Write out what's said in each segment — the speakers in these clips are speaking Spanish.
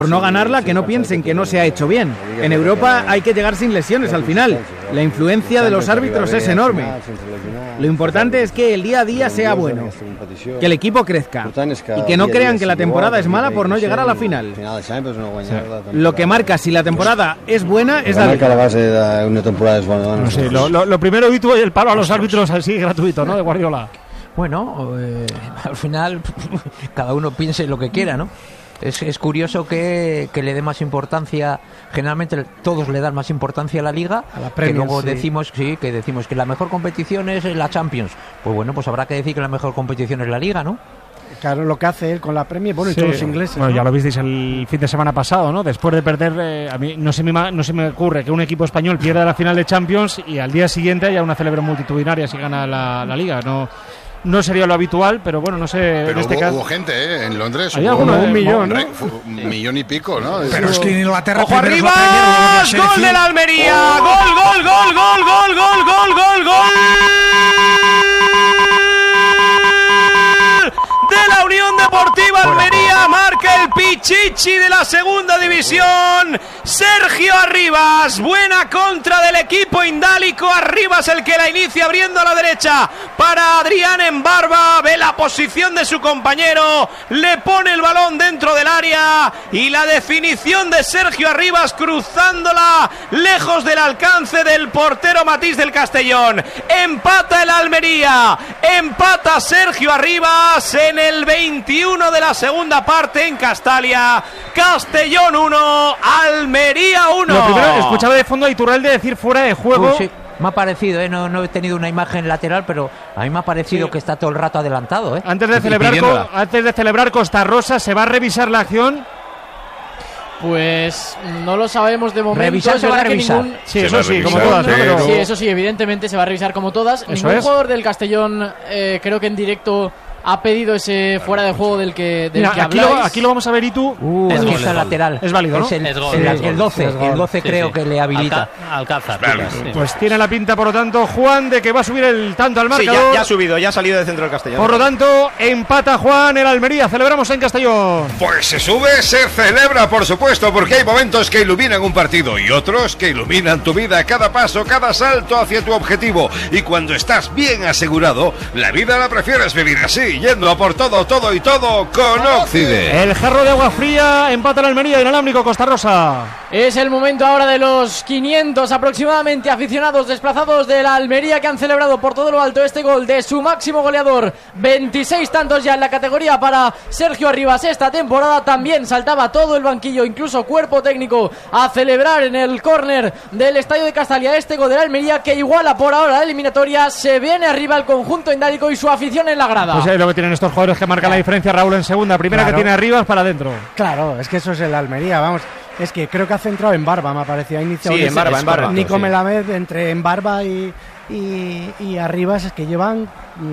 por no ganarla, que no piensen que no se ha hecho bien. En Europa hay que llegar sin lesiones al final. La influencia de los árbitros es enorme. Lo importante es que el día a día sea bueno, que el equipo crezca y que no crean que la temporada es mala por no llegar a la final. Lo que marca si la temporada es buena es la marca la base de una temporada es buena. No sé, lo primero, Itu, el palo a los árbitros así gratuito, ¿no? De Guardiola. Bueno, al final cada uno piense lo que quiera, ¿no? Es curioso que le dé más importancia, generalmente todos le dan más importancia a la Liga, a la Premier, que luego sí. decimos que la mejor competición es la Champions. Pues bueno, pues habrá que decir que la mejor competición es la Liga, ¿no? Claro, lo que hace él con la Premier, bueno, y todos los ingleses. Bueno, ¿no? Ya lo visteis el fin de semana pasado, ¿no? Después de perder, a mí no se me ocurre que un equipo español pierda la final de Champions y al día siguiente haya una celebración multitudinaria si gana la Liga, No sería lo habitual, pero bueno, no sé. Pero en este caso hubo gente, en Londres. Hay alguno, un millón, ¿no? Un millón y pico, ¿no? Pero es que en Inglaterra. ¡Ojo arriba! ¡Gol de la Almería! ¡Gol! De la Unión Deportiva Almería, marca el Pichichi de la segunda división, Sergio Arribas. Buena contra del equipo indálico. Arribas el que la inicia abriendo a la derecha para Adrián Embarba, ve la posición de su compañero, le pone el balón dentro del área y la definición de Sergio Arribas cruzándola lejos del alcance del portero Matís del Castellón. Empata el Almería, empata Sergio Arribas en el 21 de la segunda parte en Castalia. Castellón 1, Almería 1. Lo primero, escuchaba de fondo a Iturralde decir fuera de juego. Sí. Me ha parecido, no he tenido una imagen lateral, pero a mí me ha parecido que está todo el rato adelantado. Antes de celebrar Costa Rosa, ¿se va a revisar la acción? Pues no lo sabemos de momento. Revisar se va a revisar. Sí, eso sí, como todas. Sí, eso sí, evidentemente se va a revisar como todas. Ningún jugador del Castellón, creo que en directo, ha pedido ese fuera de juego del que habláis. Aquí lo vamos a ver, y tú. Es lateral. Es válido, ¿no? El 12 creo que le habilita. Alcázar. Pues tiene la pinta, por lo tanto, Juan, de que va a subir el tanto al marcador. Sí, ya ha subido, ya ha salido del centro del Castellón. Por lo tanto, empata Juan el Almería. Celebramos en Castellón. Pues se sube, se celebra, por supuesto, porque hay momentos que iluminan un partido y otros que iluminan tu vida, cada paso, cada salto hacia tu objetivo. Y cuando estás bien asegurado, la vida la prefieres vivir así, yendo a por todo con Óccide. El jarro de agua fría, empata el Almería, inalámbrico Costa Rosa. Es el momento ahora de los 500 aproximadamente aficionados desplazados de la Almería, que han celebrado por todo lo alto este gol de su máximo goleador. 26 tantos ya en la categoría para Sergio Arribas esta temporada. También saltaba todo el banquillo, incluso cuerpo técnico, a celebrar en el córner del estadio de Castalia este gol de la Almería, que iguala por ahora la eliminatoria. Se viene arriba el conjunto indálico y su afición en la grada. Pues es lo que tienen estos jugadores que marcan la diferencia, Raúl, en segunda. Primera que tiene Arribas para adentro. Claro, es que eso es el Almería, vamos. Es que creo que ha centrado en Barba, me ha parecido. Ha iniciado en Barba. Nico Melamed entre en Barba y Arribas, es que llevan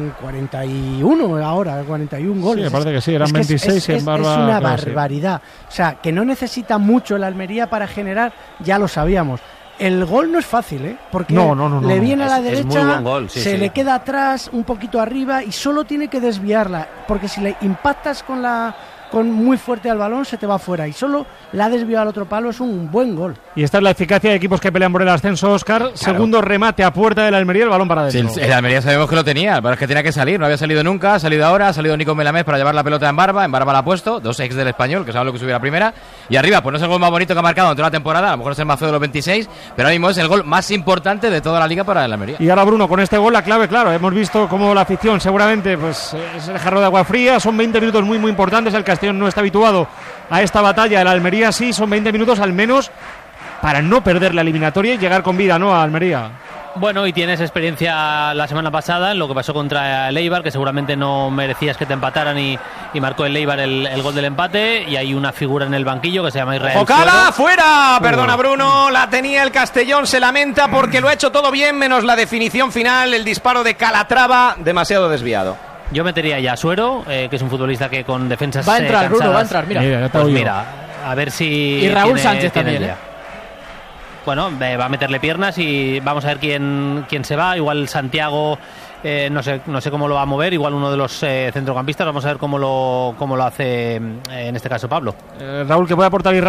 41 ahora, 41 goles. Sí, me parece que sí, eran 26 en Barba. Es una barbaridad. O sea, que no necesita mucho el Almería para generar, ya lo sabíamos. El gol no es fácil, porque le viene a la derecha, le queda atrás, un poquito arriba y solo tiene que desviarla, porque si le impactas con muy fuerte al balón se te va fuera y solo la ha desviado al otro palo. Es un buen gol. Y esta es la eficacia de equipos que pelean por el ascenso, Óscar. Claro. Segundo remate a puerta del Almería, el balón para adentro. Sí, el Almería sabemos que lo tenía, pero es que tenía que salir, no había salido nunca, ha salido ahora, ha salido Nico Melamed para llevar la pelota en Barba la ha puesto, 2 ex del Español, que sabe lo que subió la primera, y arriba, pues no es el gol más bonito que ha marcado en toda la temporada, a lo mejor es el más feo de los 26, pero ahora mismo es el gol más importante de toda la liga para el Almería. Y ahora, Bruno, con este gol la clave, claro, hemos visto cómo la afición seguramente pues es el jarro de agua fría, son 20 minutos muy muy importantes, el Castellón no está habituado a esta batalla, el Almería sí, son 20 minutos al menos para no perder la eliminatoria y llegar con vida, ¿no?, a Almería. Bueno, y tienes experiencia la semana pasada en lo que pasó contra el Eibar, que seguramente no merecías que te empataran y marcó el Eibar el gol del empate, y hay una figura en el banquillo que se llama Israel Ocala, fuera, perdona Bruno, la tenía el Castellón, se lamenta porque lo ha hecho todo bien menos la definición final, el disparo de Calatrava, demasiado desviado. Yo metería ya a Suero, que es un futbolista que con defensas va a entrar, cansadas, Bruno, va a entrar, mira. Pues mira, a ver si... Y Raúl Sánchez también, Bueno, va a meterle piernas y vamos a ver quién se va. Igual Santiago no sé cómo lo va a mover, igual uno de los centrocampistas, vamos a ver cómo lo hace en este caso Pablo. Raúl, ¿qué puede aportar